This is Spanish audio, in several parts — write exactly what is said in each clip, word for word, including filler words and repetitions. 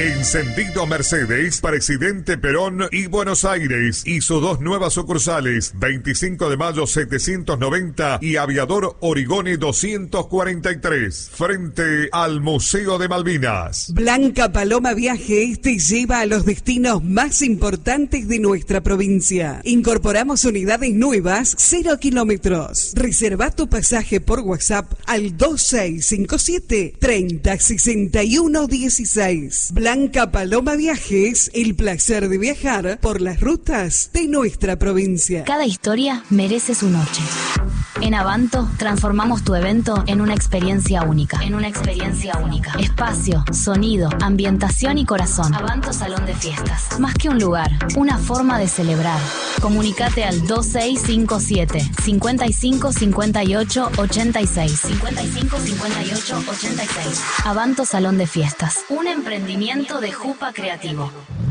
Encendido Mercedes, Presidente Perón y Buenos Aires. Hizo dos nuevas sucursales, veinticinco de mayo setecientos noventa y Aviador Origone doscientos cuarenta y tres, frente al Museo de Malvinas. Blanca Paloma Viajes te lleva a los destinos más importantes de nuestra provincia. Incorporamos unidades nuevas, cero kilómetros. Reserva tu pasaje por WhatsApp al dos seis cinco siete, treinta, sesenta y uno dieciséis. Blanca Paloma Viajes, el placer de viajar por las rutas de nuestra provincia. Cada historia merece su noche. En Avanto transformamos tu evento en una experiencia única. En una experiencia única. Espacio, sonido, ambientación y corazón. Avanto Salón de Fiestas. Más que un lugar, una forma de celebrar. Comunicate al dos seis cinco siete, cincuenta y cinco cincuenta y ocho ochenta y seis. cincuenta y cinco cincuenta y ocho ochenta y seis. Avanto Salón de Fiestas. Un emprendimiento de Jupa Creativo.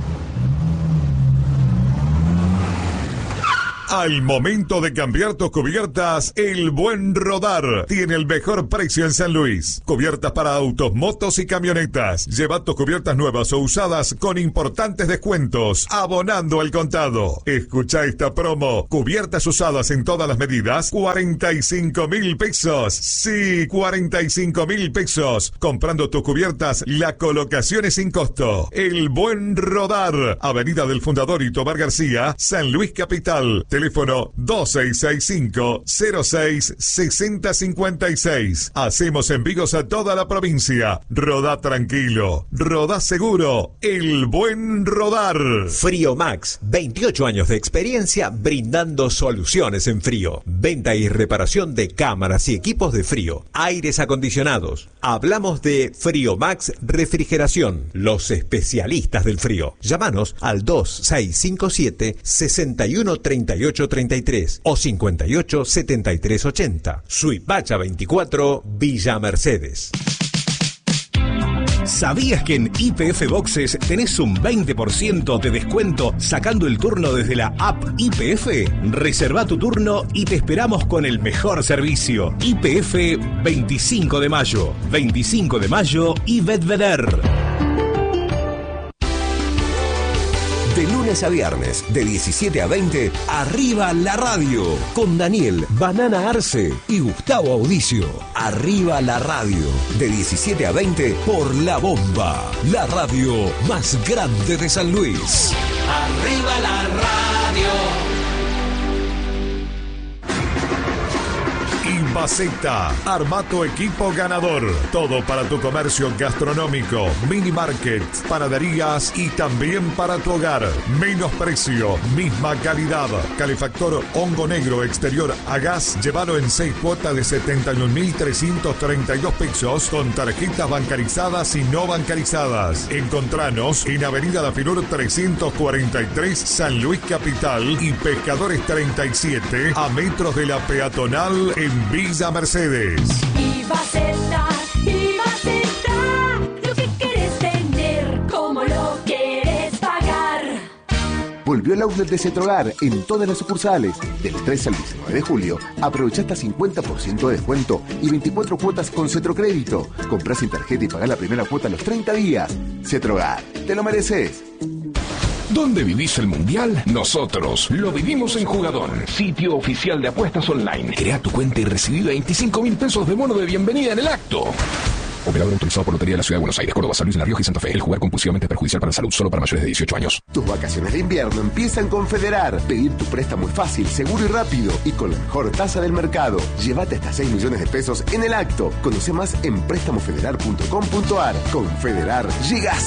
Al momento de cambiar tus cubiertas, El Buen Rodar tiene el mejor precio en San Luis. Cubiertas para autos, motos y camionetas. Lleva tus cubiertas nuevas o usadas con importantes descuentos, abonando al contado. Escucha esta promo. Cubiertas usadas en todas las medidas, cuarenta y cinco mil pesos. Sí, cuarenta y cinco mil pesos. Comprando tus cubiertas, la colocación es sin costo. El Buen Rodar. Avenida del Fundador y Tomar García, San Luis Capital. Teléfono dos seis seis cinco, cero seis, seis cero cinco seis. Hacemos envíos a toda la provincia. Rodá tranquilo, rodá seguro. El Buen Rodar. Frío Max, veintiocho años de experiencia brindando soluciones en frío. Venta y reparación de cámaras y equipos de frío. Aires acondicionados. Hablamos de Frío Max Refrigeración. Los especialistas del frío. Llámanos al dos seis cinco siete, sesenta y uno treinta y ocho treinta y tres o cincuenta y ocho setenta y tres ochenta. Suipacha veinticuatro, Villa Mercedes. ¿Sabías que en Y P F Boxes tenés un veinte por ciento de descuento sacando el turno desde la app Y P F? Reserva tu turno y te esperamos con el mejor servicio. Y P F veinticinco de mayo. veinticinco de mayo y Bedveder. De lunes a viernes, de diecisiete a veinte, Arriba la Radio, con Daniel Banana Arce y Gustavo Audicio. Arriba la Radio, de diecisiete a veinte, por La Bomba, la radio más grande de San Luis. Arriba la Radio. Invaceta, arma tu equipo ganador. Todo para tu comercio gastronómico, mini market, panaderías y también para tu hogar. Menos precio, misma calidad. Calefactor Hongo Negro exterior a gas, llévalo en seis cuotas de setenta y un mil trescientos treinta y dos pesos con tarjetas bancarizadas y no bancarizadas. Encontranos en Avenida La Filur trescientos cuarenta y tres, San Luis Capital y Pescadores treinta y siete, a metros de la peatonal en Villa Mercedes. Invaceta, Invaceta, lo que querés tener, como lo querés pagar. Volvió el outlet de Cetrogar en todas las sucursales. Del tres al diecinueve de julio, aprovecha hasta cincuenta por ciento de descuento y veinticuatro cuotas con Cetrocrédito. Comprá sin tarjeta y pagá la primera cuota a los treinta días. Cetrogar, te lo mereces. ¿Dónde vivís el Mundial? Nosotros lo vivimos en Jugador, sitio oficial de apuestas online. Crea tu cuenta y recibí veinticinco mil pesos de bono de bienvenida en el acto. Operador autorizado por Lotería de la Ciudad de Buenos Aires, Córdoba, San Luis, La Rioja y Santa Fe. El jugar compulsivamente es perjudicial para la salud, solo para mayores de dieciocho años. Tus vacaciones de invierno empiezan con Federar. Pedir tu préstamo es fácil, seguro y rápido y con la mejor tasa del mercado. Llévate hasta seis millones de pesos en el acto. Conoce más en préstamo federar punto com punto ar. Con Federar llegas